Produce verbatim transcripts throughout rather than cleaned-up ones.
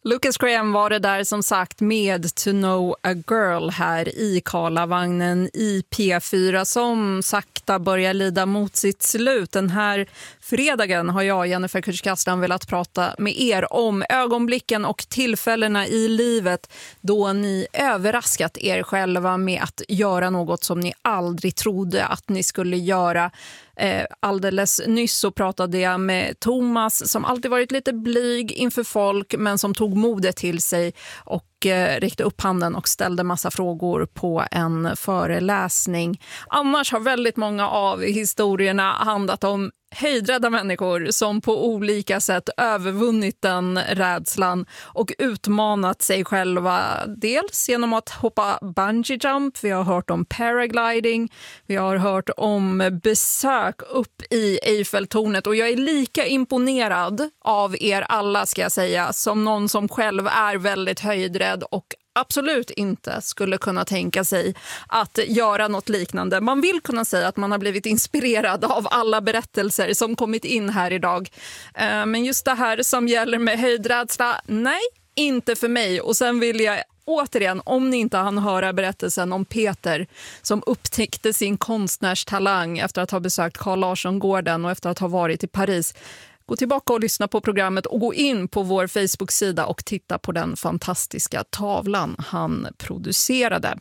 Lucas Graham var det där som sagt med To Know a Girl här i Karlavagnen i P fyra som sakta börjar lida mot sitt slut. Den här fredagen har jag, Jennifer Kutschkastan, velat prata med er om ögonblicken och tillfällena i livet då ni överraskat er själva med att göra något som ni aldrig trodde att ni skulle göra. Eh, alldeles nyss så pratade jag med Thomas som alltid varit lite blyg inför folk men som tog modet till sig och eh, räckte upp handen och ställde massa frågor på en föreläsning. Annars har väldigt många av historierna handlat om höjdrädda människor som på olika sätt övervunnit den rädslan och utmanat sig själva. Dels genom att hoppa bungee jump, vi har hört om paragliding, vi har hört om besök upp i Eiffeltornet och jag är lika imponerad av er alla ska jag säga som någon som själv är väldigt höjdrädd och absolut inte skulle kunna tänka sig att göra något liknande. Man vill kunna säga att man har blivit inspirerad av alla berättelser som kommit in här idag. Men just det här som gäller med höjdrädsla, nej, inte för mig. Och sen vill jag återigen, om ni inte hann höra berättelsen om Peter som upptäckte sin konstnärstalang efter att ha besökt Carl Larsson-gården och efter att ha varit i Paris, gå tillbaka och lyssna på programmet och gå in på vår Facebook-sida och titta på den fantastiska tavlan han producerade.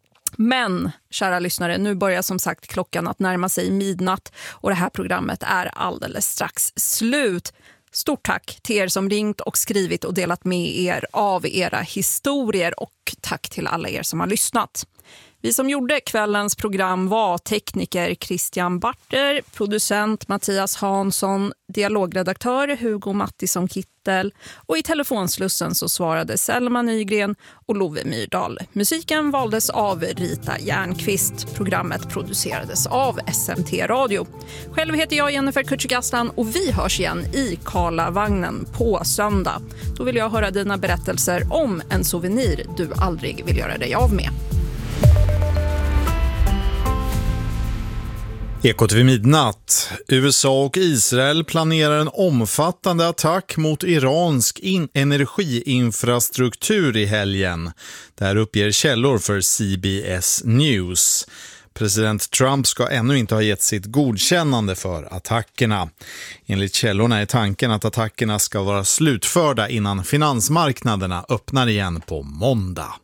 Men, kära lyssnare, nu börjar som sagt klockan att närma sig midnatt och det här programmet är alldeles strax slut. Stort tack till er som ringt och skrivit och delat med er av era historier och tack till alla er som har lyssnat. Vi som gjorde kvällens program var tekniker Christian Barter, producent Mattias Hansson, dialogredaktör Hugo Mattisson Kittel och i telefonslussen så svarade Selma Nygren och Love Myrdal. Musiken valdes av Rita Järnqvist. Programmet producerades av S M T Radio. Själv heter jag Jennifer Kutschkastan och vi hörs igen i Karlavagnen på söndag. Då vill jag höra dina berättelser om en souvenir du aldrig vill göra dig av med. Ekot vid midnatt. U S A och Israel planerar en omfattande attack mot iransk in- energiinfrastruktur i helgen. Det här uppger källor för C B S News. President Trump ska ännu inte ha gett sitt godkännande för attackerna. Enligt källorna är tanken att attackerna ska vara slutförda innan finansmarknaderna öppnar igen på måndag.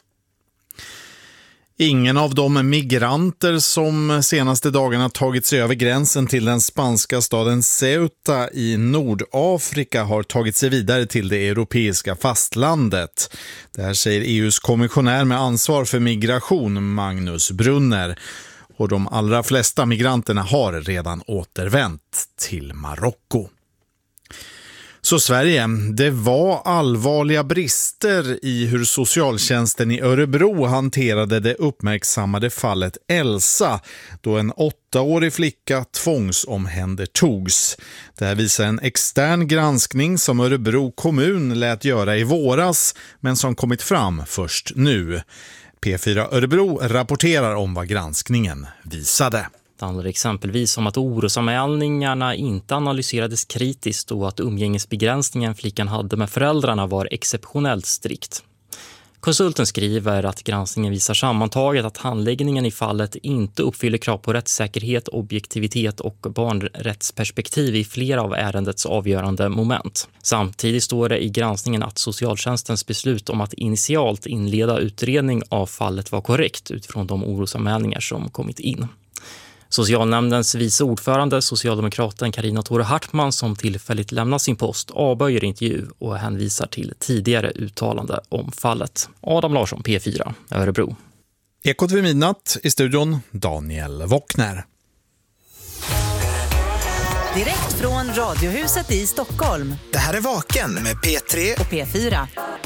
Ingen av de migranter som senaste dagarna tagit sig över gränsen till den spanska staden Ceuta i Nordafrika har tagit sig vidare till det europeiska fastlandet. Det här säger E U:s kommissionär med ansvar för migration, Magnus Brunner. Och de allra flesta migranterna har redan återvänt till Marocko. Så Sverige, det var allvarliga brister i hur socialtjänsten i Örebro hanterade det uppmärksammade fallet Elsa då en åttaårig flicka tvångsomhändertogs. Det här visar en extern granskning som Örebro kommun lät göra i våras men som kommit fram först nu. P fyra Örebro rapporterar om vad granskningen visade. Det handlar exempelvis om att orosanmälningarna inte analyserades kritiskt och att umgängesbegränsningen flickan hade med föräldrarna var exceptionellt strikt. Konsulten skriver att granskningen visar sammantaget att handläggningen i fallet inte uppfyller krav på rättssäkerhet, objektivitet och barnrättsperspektiv i flera av ärendets avgörande moment. Samtidigt står det i granskningen att socialtjänstens beslut om att initialt inleda utredning av fallet var korrekt utifrån de orosanmälningar som kommit in. Socialnämndens vice ordförande, socialdemokraten Carina Tore Hartman, som tillfälligt lämnar sin post, avböjer intervju och hänvisar till tidigare uttalande om fallet. Adam Larsson, P fyra, Örebro. Ekot vid midnatt, i studion Daniel Wockner. Direkt från Radiohuset i Stockholm. Det här är Vaken med P tre och P fyra.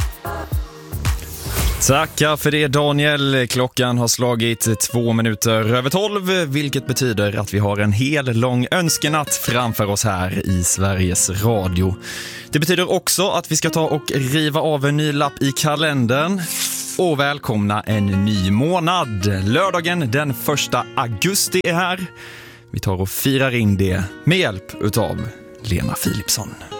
Tackar för det, Daniel. Klockan har slagit två minuter över tolv, vilket betyder att vi har en hel lång önskenatt framför oss här i Sveriges Radio. Det betyder också att vi ska ta och riva av en ny lapp i kalendern och välkomna en ny månad. Lördagen den första augusti är här. Vi tar och firar in det med hjälp utav Lena Philipsson.